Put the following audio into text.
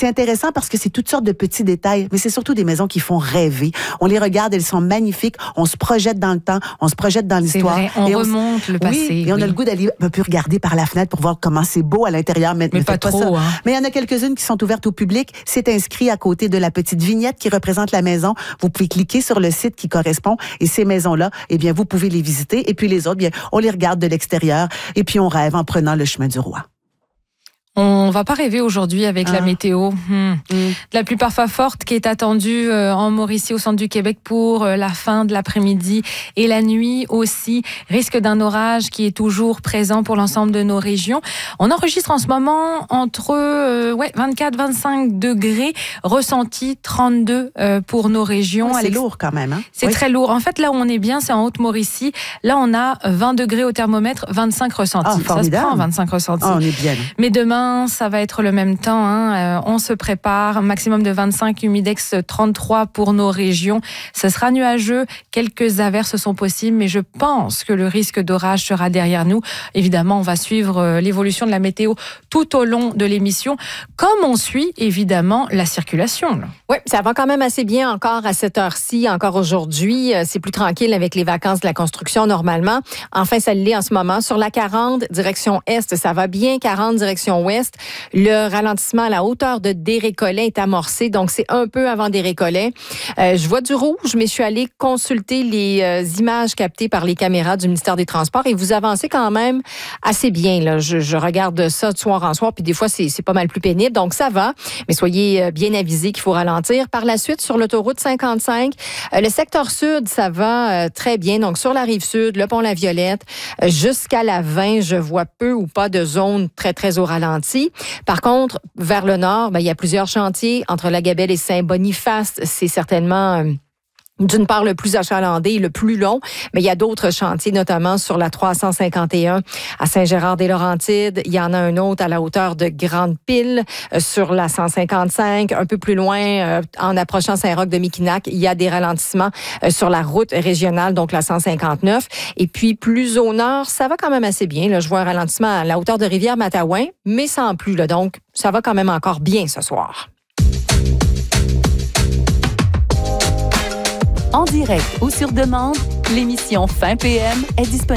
c'est intéressant parce que c'est toutes sortes de petits détails, mais c'est surtout des maisons qui font rêver. On les regarde, elles sont magnifiques. On se projette dans le temps, on se projette dans l'histoire. C'est vrai, on remonte le passé. Oui, et on a le goût d'aller un peu regarder par la fenêtre pour voir comment c'est beau à l'intérieur. Mais pas trop, ça. Hein. Mais il y en a quelques-unes qui sont ouvertes au public. C'est inscrit à côté de la petite vignette qui représente la maison. Vous pouvez cliquer sur le site qui correspond et ces maisons-là, eh bien, vous pouvez les visiter. Et puis les autres, bien, on les regarde de l'extérieur et puis on rêve en prenant le chemin du roi. On va pas rêver aujourd'hui avec la météo. De la pluie parfois forte qui est attendue en Mauricie, au centre du Québec pour la fin de l'après-midi et la nuit aussi. Risque d'un orage qui est toujours présent pour l'ensemble de nos régions. On enregistre en ce moment entre 24-25 degrés, ressenti 32 pour nos régions. Ouais, c'est lourd quand même. Hein? C'est très lourd. En fait, là où on est bien, c'est en Haute-Mauricie. Là, on a 20 degrés au thermomètre, 25 ressentis. Ça se prend, 25 ressentis. On est bien. Mais demain, ça va être le même temps. On se prépare. Maximum de 25, humidex 33 pour nos régions. Ce sera nuageux. Quelques averses sont possibles, mais je pense que le risque d'orage sera derrière nous. Évidemment, on va suivre l'évolution de la météo tout au long de l'émission, comme on suit évidemment la circulation. Oui, ça va quand même assez bien encore à cette heure-ci, encore aujourd'hui. C'est plus tranquille avec les vacances de la construction normalement. Enfin, ça l'est en ce moment. Sur la 40, direction Est, ça va bien. 40, direction Ouest. Le ralentissement à la hauteur de Des-Récollets est amorcé, donc c'est un peu avant Des-Récollets. Je vois du rouge, mais je suis allée consulter les images captées par les caméras du ministère des Transports et vous avancez quand même assez bien. Là. Je regarde ça de soir en soir, puis des fois, c'est pas mal plus pénible, donc ça va. Mais soyez bien avisés qu'il faut ralentir. Par la suite, sur l'autoroute 55, le secteur sud, ça va très bien. Donc, sur la rive sud, le pont La Violette, jusqu'à la 20, je vois peu ou pas de zones très, très au ralenti. Par contre, vers le nord, il y a plusieurs chantiers. Entre la Gabelle et Saint-Boniface, c'est certainement... d'une part, le plus achalandé, le plus long, mais il y a d'autres chantiers, notamment sur la 351 à Saint-Gérard-des-Laurentides. Il y en a un autre à la hauteur de Grande-Pile, sur la 155. Un peu plus loin, en approchant Saint-Roch-de-Miquinac, il y a des ralentissements sur la route régionale, donc la 159. Et puis, plus au nord, ça va quand même assez bien. Là, je vois un ralentissement à la hauteur de Rivière-Matawan, mais sans plus. Là, donc, ça va quand même encore bien ce soir. En direct ou sur demande, l'émission Fin PM est disponible.